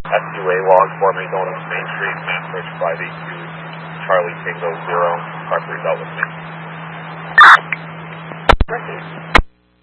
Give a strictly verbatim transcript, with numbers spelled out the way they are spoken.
S U A log for me going up Main Street, Mansbridge five eight two, Charlie Tango zero, car three out with me. Ricky.